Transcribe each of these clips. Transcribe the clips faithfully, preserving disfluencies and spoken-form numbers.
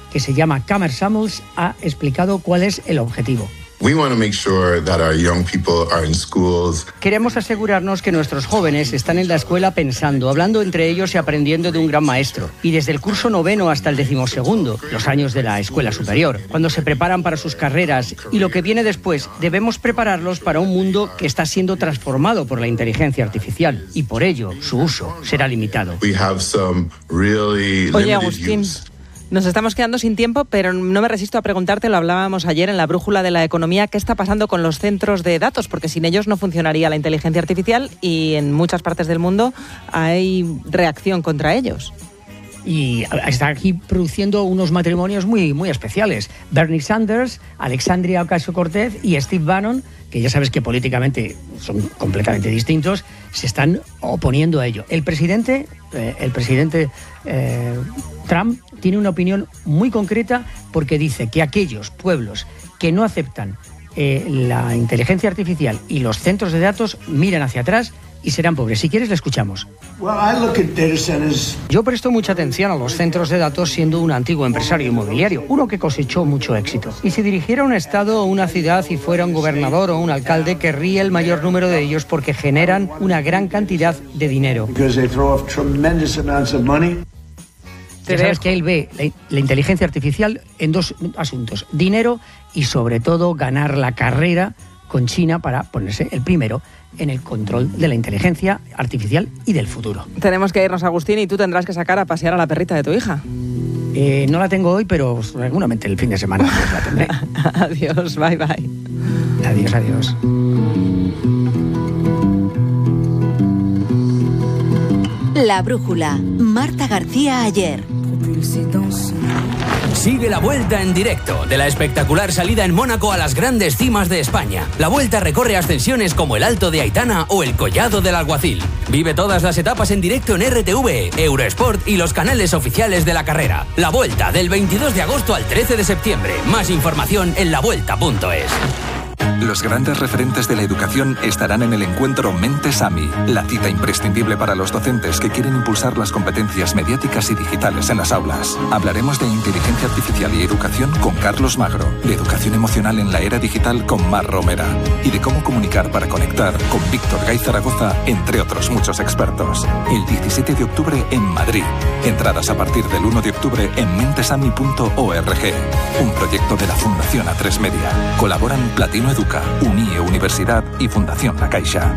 que se llama Camer Samuels, ha explicado cuál es el objetivo. We want to make sure that our young people are in schools. Queremos asegurarnos que nuestros jóvenes están en la escuela pensando, hablando entre ellos y aprendiendo de un gran maestro. Y desde el curso noveno hasta el decimosegundo, los años de la escuela superior, cuando se preparan para sus carreras y lo que viene después, debemos prepararlos para un mundo que está siendo transformado por la inteligencia artificial y por ello su uso será limitado. We have some really Oye, limited Agustín. use. Nos estamos quedando sin tiempo, pero no me resisto a preguntarte, lo hablábamos ayer en la brújula de la economía, ¿qué está pasando con los centros de datos? Porque sin ellos no funcionaría la inteligencia artificial y en muchas partes del mundo hay reacción contra ellos. Y está aquí produciendo unos matrimonios muy, muy especiales. Bernie Sanders, Alexandria Ocasio-Cortez y Steve Bannon, que ya sabes que políticamente son completamente distintos, se están oponiendo a ello. El presidente, eh, el presidente eh, Trump tiene una opinión muy concreta porque dice que aquellos pueblos que no aceptan eh, la inteligencia artificial y los centros de datos miran hacia atrás y serán pobres. Si quieres, le escuchamos. Yo presto mucha atención a los centros de datos siendo un antiguo empresario inmobiliario, uno que cosechó mucho éxito. Y si dirigiera un estado o una ciudad y fuera un gobernador o un alcalde, querría el mayor número de ellos porque generan una gran cantidad de dinero. Ya sabes que él ve la, la inteligencia artificial en dos asuntos: dinero y sobre todo ganar la carrera con China para ponerse el primero en el control de la inteligencia artificial y del futuro. Tenemos que irnos, Agustín, y tú tendrás que sacar a pasear a la perrita de tu hija. Eh, no la tengo hoy, pero seguramente el fin de semana pues la tendré. Adiós, bye bye. Adiós, adiós. La brújula, Marta García Ayer. Sigue la Vuelta en directo de la espectacular salida en Mónaco a las grandes cimas de España. La Vuelta recorre ascensiones como el Alto de Aitana o el Collado del Alguacil. Vive todas las etapas en directo en R T V, Eurosport y los canales oficiales de la carrera. La Vuelta del veintidós de agosto al trece de septiembre. Más información en la vuelta punto es. Los grandes referentes de la educación estarán en el encuentro Mentes A M I, la cita imprescindible para los docentes que quieren impulsar las competencias mediáticas y digitales en las aulas. Hablaremos de inteligencia artificial y educación con Carlos Magro, de educación emocional en la era digital con Mar Romera y de cómo comunicar para conectar con Víctor Gay Zaragoza, entre otros muchos expertos. El diecisiete de octubre en Madrid. Entradas a partir del uno de octubre en mentesami punto org. Un proyecto de la Fundación A tres Media. Colaboran Platino Educa, Unie Universidad y Fundación La Caixa.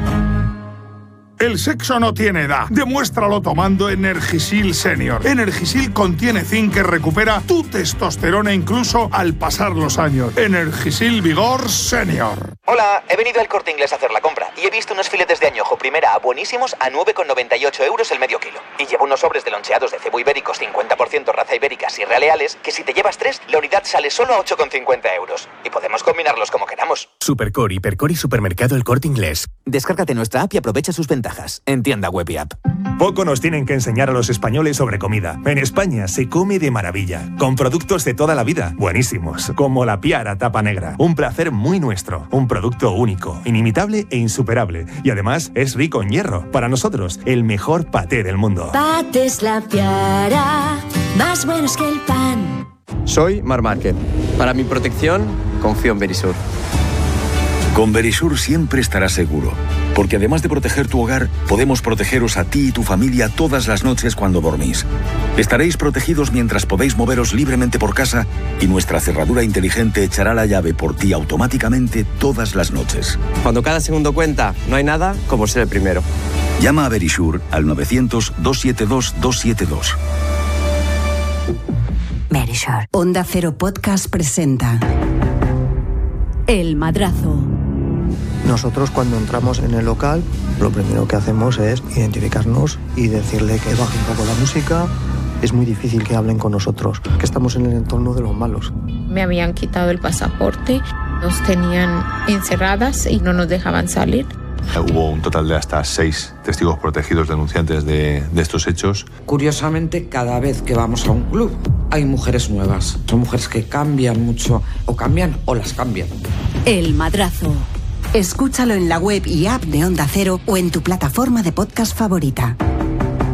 El sexo no tiene edad. Demuéstralo tomando Energisil Senior. Energisil contiene zinc que recupera tu testosterona incluso al pasar los años. Energisil Vigor Senior. Hola, he venido al Corte Inglés a hacer la compra y he visto unos filetes de añojo primera A buenísimos a nueve con noventa y ocho euros el medio kilo. Y llevo unos sobres de loncheados de cebo ibéricos cincuenta por ciento raza ibéricas y realeales que si te llevas tres, la unidad sale solo a ocho con cincuenta euros. Y podemos combinarlos como queramos. Supercore, Hipercore y Supermercado El Corte Inglés. Descárgate nuestra app y aprovecha sus ventajas. En tienda web y app. Poco nos tienen que enseñar a los españoles sobre comida. En España se come de maravilla, con productos de toda la vida, buenísimos, como la Piara tapa negra. Un placer muy nuestro, un producto único, inimitable e insuperable. Y además es rico en hierro. Para nosotros, el mejor paté del mundo. Patés La Piara, más buenos que el pan. Soy Mar Márquez. Para mi protección, confío en Verisur. Con Verisur siempre estarás seguro, porque además de proteger tu hogar, podemos protegeros a ti y tu familia todas las noches cuando dormís. Estaréis protegidos mientras podéis moveros libremente por casa y nuestra cerradura inteligente echará la llave por ti automáticamente todas las noches. Cuando cada segundo cuenta, no hay nada como ser el primero. Llama a Verisur al novecientos, doscientos setenta y dos, doscientos setenta y dos. Verisur. Onda Cero Podcast presenta El Madrazo. Nosotros cuando entramos en el local, lo primero que hacemos es identificarnos y decirle que baje un poco la música. Es muy difícil que hablen con nosotros, que estamos en el entorno de los malos. Me habían quitado el pasaporte, nos tenían encerradas y no nos dejaban salir. Hubo un total de hasta seis testigos protegidos denunciantes de, de estos hechos. Curiosamente, cada vez que vamos a un club hay mujeres nuevas. Son mujeres que cambian mucho, o cambian o las cambian. El Madrazo. Escúchalo en la web y app de Onda Cero o en tu plataforma de podcast favorita.